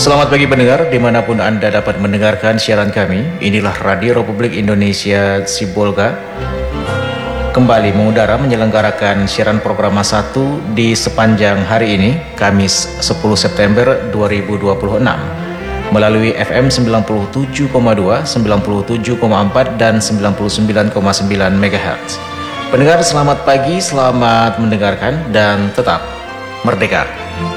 Selamat pagi pendengar, dimanapun Anda dapat mendengarkan siaran kami. Inilah Radio Republik Indonesia Sibolga kembali mengudara menyelenggarakan siaran program 1 di sepanjang hari ini, Kamis 10 September 2026 melalui FM 97,2, 97,4 dan 99,9 MHz. Pendengar, selamat pagi, selamat mendengarkan dan tetap merdeka.